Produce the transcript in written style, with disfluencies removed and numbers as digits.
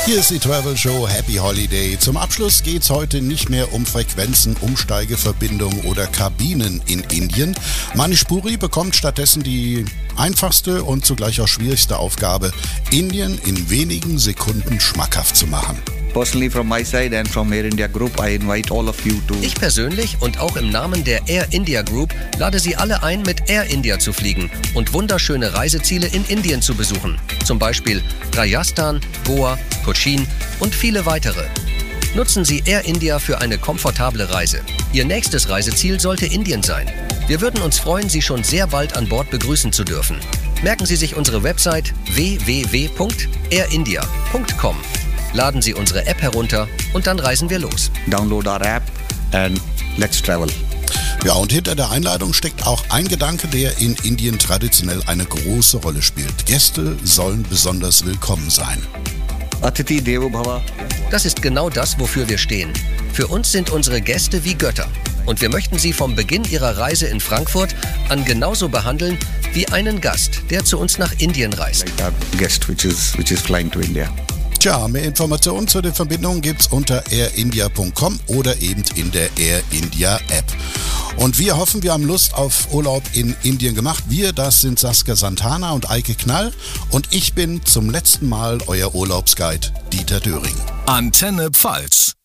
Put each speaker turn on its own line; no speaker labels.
Hier ist die Travel Show Happy Holiday. Zum Abschluss geht's heute nicht mehr um Frequenzen, Umsteigeverbindungen oder Kabinen in Indien. Manipuri bekommt stattdessen die einfachste und zugleich auch schwierigste Aufgabe, Indien in wenigen Sekunden schmackhaft zu machen.
Personally from my side and from Air India Group, I invite all of you to...
Ich persönlich und auch im Namen der Air India Group lade Sie alle ein, mit Air India zu fliegen und wunderschöne Reiseziele in Indien zu besuchen. Zum Beispiel Rajasthan, Goa, Cochin und viele weitere. Nutzen Sie Air India für eine komfortable Reise. Ihr nächstes Reiseziel sollte Indien sein. Wir würden uns freuen, Sie schon sehr bald an Bord begrüßen zu dürfen. Merken Sie sich unsere Website www.airindia.com. Laden Sie unsere App herunter und dann reisen wir los.
Download our app and let's travel.
Ja, und hinter der Einladung steckt auch ein Gedanke, der in Indien traditionell eine große Rolle spielt. Gäste sollen besonders willkommen sein.
Atithi Devo Bhava.
Das ist genau das, wofür wir stehen. Für uns sind unsere Gäste wie Götter. Und wir möchten sie vom Beginn ihrer Reise in Frankfurt an genauso behandeln wie einen Gast, der zu uns nach Indien reist.
Like our guest which is flying to India.
Tja, mehr Informationen zu den Verbindungen gibt's unter airindia.com oder eben in der Air India App. Und wir hoffen, wir haben Lust auf Urlaub in Indien gemacht. Wir, das sind Saskia Santana und Eike Knall. Und ich bin zum letzten Mal euer Urlaubsguide Dieter Döring.
Antenne Pfalz.